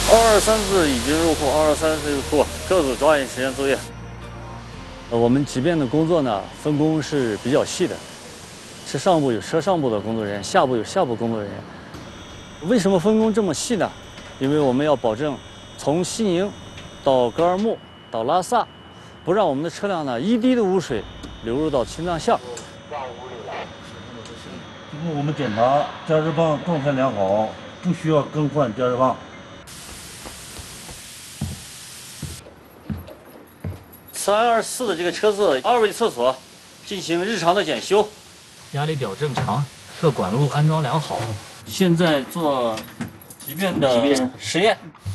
223次已经入库，223次入库，各组抓紧时间作业。我们即便的工作呢，分工是比较细的，车上部有车上部的工作人员，下部有下部工作人员。为什么分工这么细呢？因为我们要保证从西营到格尔木到拉萨，不让我们的车辆呢一滴的污水流入到青藏线。 经过我们检查，加热棒状态良好，不需要更换加热棒。 此案24的这个车子2位厕所进行日常的检修， 压力表正常，侧管路安装良好。 现在做急变的实验。